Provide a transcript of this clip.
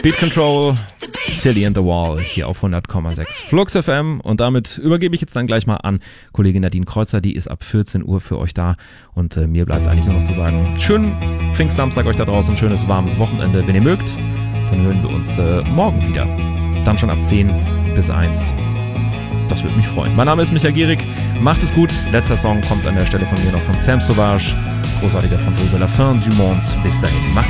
Speed Control, Tilly and the Wall hier auf 100,6 Flux FM. Und damit übergebe ich jetzt dann gleich mal an Kollegin Nadine Kreuzer, die ist ab 14 Uhr für euch da. Und mir bleibt eigentlich nur noch zu sagen, schönen Pfingstsamstag euch da draußen, schönes warmes Wochenende. Wenn ihr mögt, dann hören wir uns morgen wieder. Dann schon ab 10 bis 1. Das würde mich freuen. Mein Name ist Michael Gierig. Macht es gut. Letzter Song kommt an der Stelle von mir noch von Sam Sauvage. Großartiger Franzose, La Fin du Monde. Bis dahin. Macht